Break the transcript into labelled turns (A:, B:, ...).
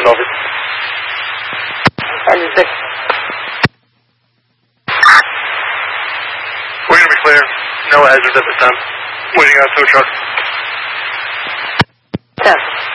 A: over.
B: Engine 6.
A: We're going to be clear. No hazards at this time. Waiting on tow truck.
B: 10.